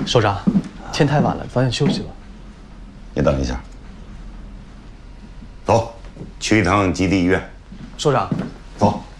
首长，天太晚了，早点休息吧。 你等一下，走，去一趟基地医院。 首长， 走。